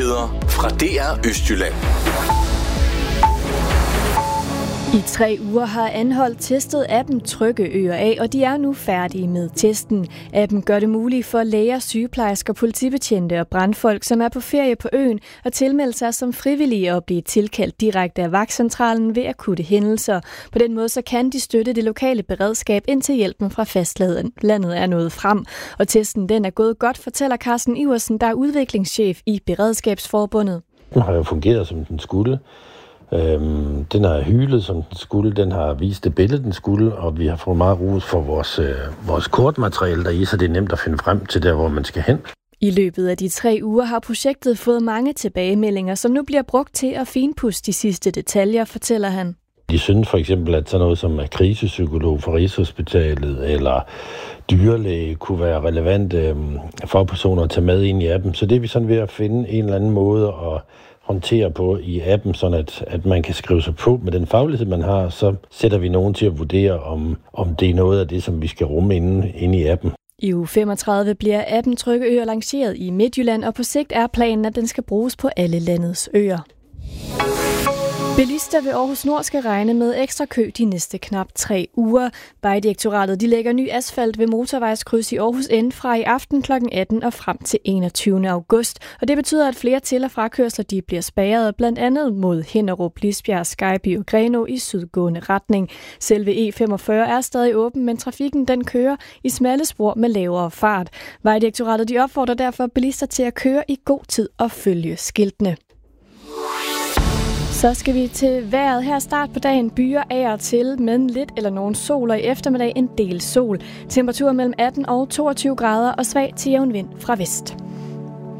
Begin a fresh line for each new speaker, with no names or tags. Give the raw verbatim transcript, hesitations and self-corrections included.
Nyheder fra D R Østjylland.
I tre uger har Anholt testet appen Trygge Øer af, og de er nu færdige med testen. Appen gør det muligt for læger, sygeplejersker, politibetjente og brandfolk, som er på ferie på øen, at tilmelde sig som frivillige og blive tilkaldt direkte af vagtcentralen ved akutte hændelser. På den måde så kan de støtte det lokale beredskab, indtil hjælpen fra fastlandet er nået frem. Og testen den er gået godt, fortæller Carsten Iversen, der er udviklingschef i Beredskabsforbundet.
Den har jo fungeret, som den skulle. Øhm, den har hylet, som den skulle. Den har vist det billede, den skulle, og vi har fået meget ros for vores, øh, vores kortmateriale deri, så det er nemt at finde frem til der, hvor man skal hen.
I løbet af de tre uger har projektet fået mange tilbagemeldinger, som nu bliver brugt til at finpudse de sidste detaljer, fortæller han.
De synes for eksempel, at sådan noget som krisepsykolog for Rigshospitalet eller dyrlæge kunne være relevante fagpersoner at tage med ind i appen. Så det er vi sådan ved at finde en eller anden måde at håndtere på i appen, sådan at, at man kan skrive sig på med den faglighed, man har. Så sætter vi nogen til at vurdere, om, om det er noget af det, som vi skal rumme inde, inde i appen.
I uge femogtredive bliver appen Trygge Øer lanceret i Midtjylland, og på sigt er planen, at den skal bruges på alle landets øer. Bilister ved Aarhus Nord skal regne med ekstra kø de næste knap tre uger. Vejdirektoratet de lægger ny asfalt ved motorvejskryds i Aarhus N fra i aften klokken atten og frem til enogtyvende august. Og det betyder, at flere til- og frakørsler de bliver spærret, blandt andet mod Hinnerup, Lisbjerg, Skejby og Grenaa i sydgående retning. Selve E femogfyrre er stadig åben, men trafikken den kører i smalle spor med lavere fart. Vejdirektoratet de opfordrer derfor bilister til at køre i god tid og følge skiltene. Så skal vi til vejret. Her start på dagen byer af og til, men lidt eller nogen sol, og i eftermiddag en del sol. Temperatur mellem atten og toogtyve grader og svag til jævn vind fra vest.